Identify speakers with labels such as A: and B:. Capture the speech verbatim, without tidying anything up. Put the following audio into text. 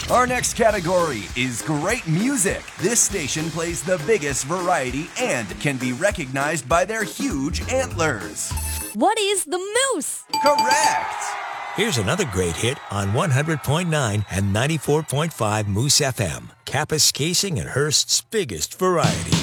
A: Our next category is great music. This station plays the biggest variety and can be recognized by their huge antlers.
B: What is the moose?
A: Correct!
C: Here's another great hit on one hundred point nine and ninety-four point five Moose F M. Kappas Casing and Hearst's biggest variety.